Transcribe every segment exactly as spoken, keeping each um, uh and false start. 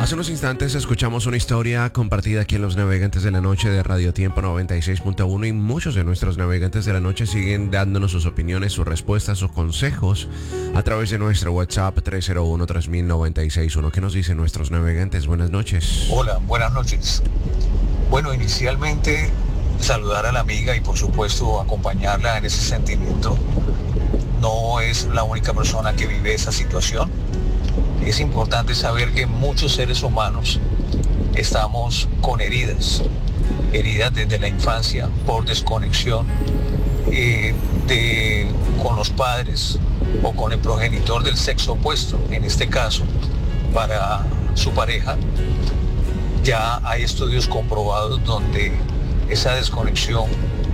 Hace unos instantes escuchamos una historia compartida aquí en Los Navegantes de la Noche de Radio Tiempo noventa y seis punto uno y muchos de nuestros navegantes de la noche siguen dándonos sus opiniones, sus respuestas, sus consejos a través de nuestro WhatsApp tres cero uno, tres mil, noventa y seis uno. ¿Qué nos dicen nuestros navegantes? Buenas noches. Hola, buenas noches. Bueno, inicialmente saludar a la amiga y por supuesto acompañarla en ese sentimiento. No es la única persona que vive esa situación. Es importante saber que muchos seres humanos estamos con heridas, heridas desde la infancia por desconexión eh, de, con los padres o con el progenitor del sexo opuesto. En este caso, para su pareja, ya hay estudios comprobados donde esa desconexión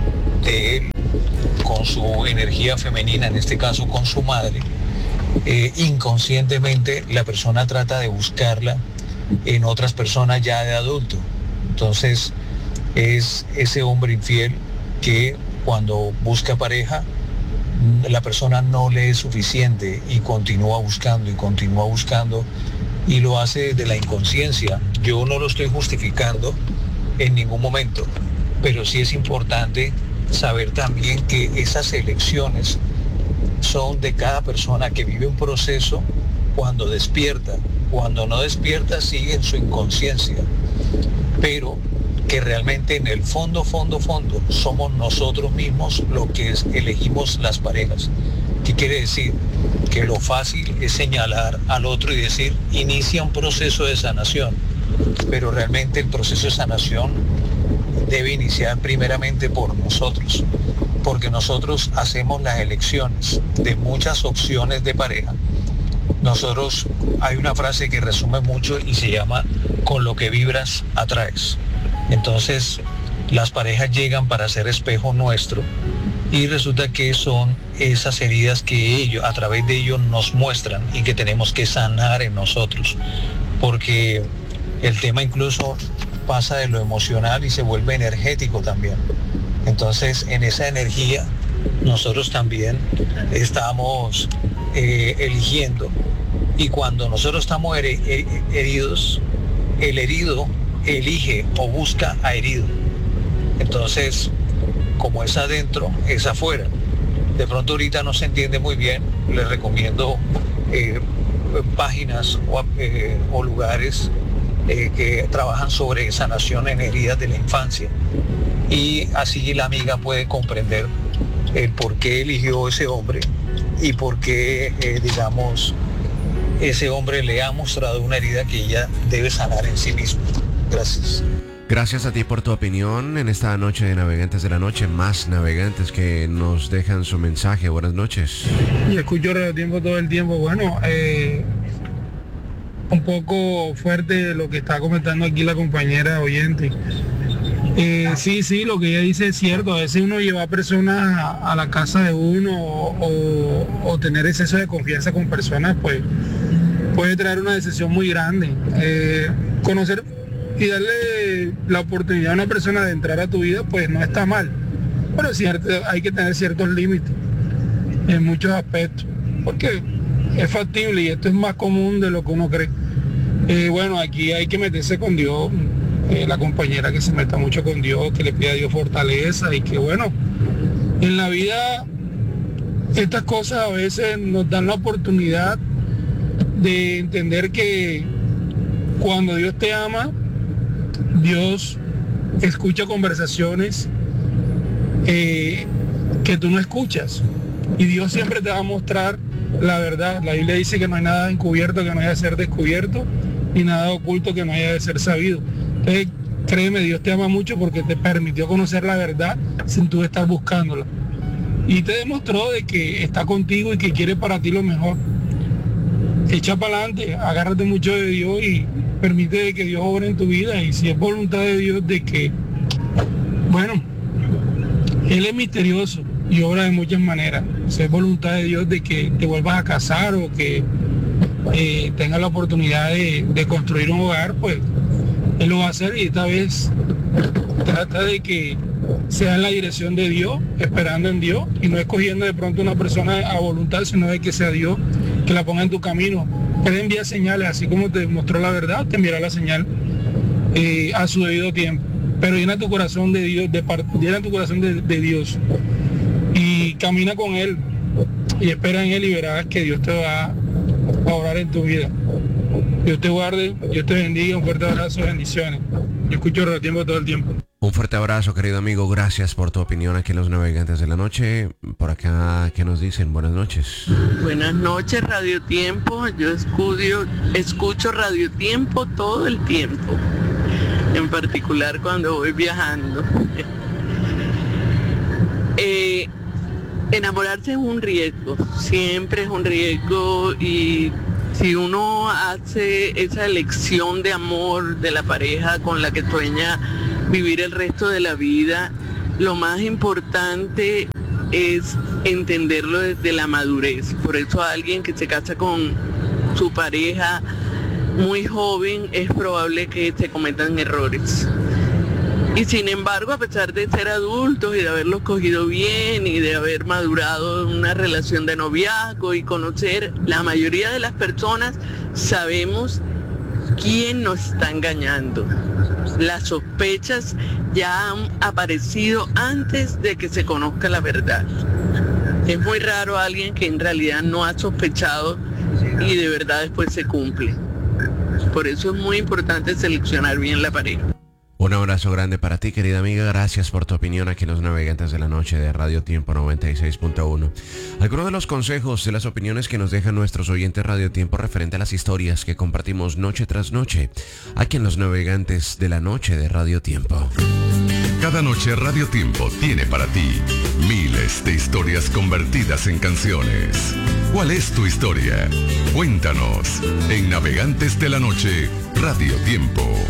de él con su energía femenina, en este caso con su madre, Eh, inconscientemente la persona trata de buscarla en otras personas ya de adulto. Entonces es ese hombre infiel que cuando busca pareja la persona no le es suficiente y continúa buscando y continúa buscando y lo hace desde la inconsciencia. Yo no lo estoy justificando en ningún momento, pero sí es importante saber también que esas elecciones son de cada persona que vive un proceso cuando despierta. Cuando no despierta sigue en su inconsciencia, pero que realmente en el fondo, fondo, fondo somos nosotros mismos los que elegimos las parejas. ¿Qué quiere decir? Que lo fácil es señalar al otro y decir, inicia un proceso de sanación, pero realmente el proceso de sanación debe iniciar primeramente por nosotros, porque nosotros hacemos las elecciones de muchas opciones de pareja. Nosotros, hay una frase que resume mucho y se llama, con lo que vibras, atraes. Entonces, las parejas llegan para ser espejo nuestro y resulta que son esas heridas que ellos, a través de ellos nos muestran y que tenemos que sanar en nosotros, porque el tema incluso pasa de lo emocional y se vuelve energético también. Entonces, en esa energía nosotros también estamos eh, eligiendo, y cuando nosotros estamos heridos, el herido elige o busca a herido. Entonces, como es adentro, es afuera. De pronto ahorita no se entiende muy bien, les recomiendo eh, páginas o, eh, o lugares eh, que trabajan sobre sanación en heridas de la infancia, y así la amiga puede comprender el por qué eligió ese hombre y por qué, eh, digamos, ese hombre le ha mostrado una herida que ella debe sanar en sí misma. Gracias. Gracias a ti por tu opinión en esta noche de Navegantes de la Noche. Más navegantes que nos dejan su mensaje. Buenas noches. Y escucho Radio Tiempo todo el tiempo. Bueno, eh, un poco fuerte lo que está comentando aquí la compañera oyente. Eh, sí, sí, lo que ella dice es cierto. A veces uno lleva personas a, a la casa de uno o, o, o tener exceso de confianza con personas, pues puede traer una decisión muy grande. Eh, conocer y darle la oportunidad a una persona de entrar a tu vida, pues no está mal. Pero cierto, hay que tener ciertos límites en muchos aspectos, porque es factible y esto es más común de lo que uno cree. Eh, bueno, aquí hay que meterse con Dios. Eh, la compañera que se meta mucho con Dios, que le pida a Dios fortaleza y que bueno, en la vida estas cosas a veces nos dan la oportunidad de entender que cuando Dios te ama, Dios escucha conversaciones eh, que tú no escuchas, y Dios siempre te va a mostrar la verdad. La Biblia dice que no hay nada encubierto que no haya de ser descubierto, ni nada oculto que no haya de ser sabido. Entonces, créeme, Dios te ama mucho porque te permitió conocer la verdad sin tú estar buscándola. Y te demostró de que está contigo y que quiere para ti lo mejor. Echa para adelante, agárrate mucho de Dios y permite que Dios obre en tu vida. Y si es voluntad de Dios de que, bueno, Él es misterioso y obra de muchas maneras. Si es voluntad de Dios de que te vuelvas a casar o que eh, tengas la oportunidad de, de construir un hogar, pues Él lo va a hacer, y esta vez trata de que sea en la dirección de Dios, esperando en Dios y no escogiendo de pronto una persona a voluntad, sino de que sea Dios que la ponga en tu camino Él envía señales, así como te mostró la verdad, te enviará la señal eh, a su debido tiempo. Pero llena tu corazón de Dios, de par, llena tu corazón de, de Dios y camina con Él y espera en Él y verás que Dios te va a obrar en tu vida. Dios te guarde, Dios te bendiga, un fuerte abrazo, bendiciones. Yo escucho Radio Tiempo todo el tiempo. Un fuerte abrazo, querido amigo, gracias por tu opinión aquí en Los Navegantes de la Noche. Por acá, ¿qué nos dicen? Buenas noches. Buenas noches, Radio Tiempo. Yo escucho, escucho Radio Tiempo todo el tiempo, en particular cuando voy viajando. eh, enamorarse es un riesgo, siempre es un riesgo, y si uno hace esa elección de amor de la pareja con la que sueña vivir el resto de la vida, lo más importante es entenderlo desde la madurez. Por eso alguien que se casa con su pareja muy joven es probable que se cometan errores. Y sin embargo, a pesar de ser adultos y de haberlos cogido bien y de haber madurado en una relación de noviazgo y conocer, la mayoría de las personas sabemos quién nos está engañando. Las sospechas ya han aparecido antes de que se conozca la verdad. Es muy raro alguien que en realidad no ha sospechado y de verdad después se cumple. Por eso es muy importante seleccionar bien la pareja. Un abrazo grande para ti, querida amiga. Gracias por tu opinión aquí en Los Navegantes de la Noche de Radio Tiempo noventa y seis punto uno. Algunos de los consejos de las opiniones que nos dejan nuestros oyentes Radio Tiempo referente a las historias que compartimos noche tras noche aquí en Los Navegantes de la Noche de Radio Tiempo. Cada noche Radio Tiempo tiene para ti miles de historias convertidas en canciones. ¿Cuál es tu historia? Cuéntanos en Navegantes de la Noche Radio Tiempo.